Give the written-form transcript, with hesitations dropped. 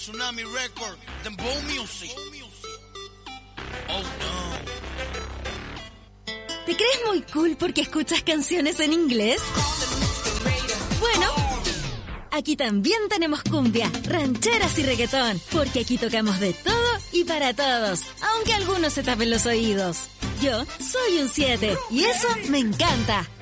Tsunami Record, Dembow Music. Oh no. ¿Te crees muy cool porque escuchas canciones en inglés? Bueno, aquí también tenemos cumbia, rancheras y reggaetón, porque aquí tocamos de todo y para todos, aunque algunos se tapen los oídos. Yo soy un 7 y eso me encanta.